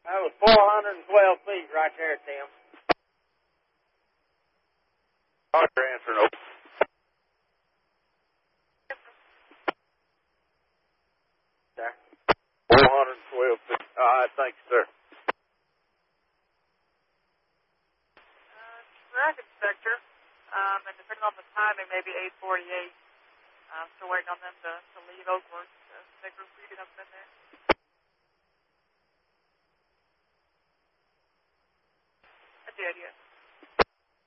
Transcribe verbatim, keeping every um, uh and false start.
That was four hundred twelve feet right there, Tim. Roger, answer, no. Sir. four hundred twelve feet. All right, thank you, sir. Uh, track inspector, um, and depending on the timing, maybe eight forty-eight. I'm still waiting on them to, to leave Oakwood. Uh, they group reading up in there. I did, yes.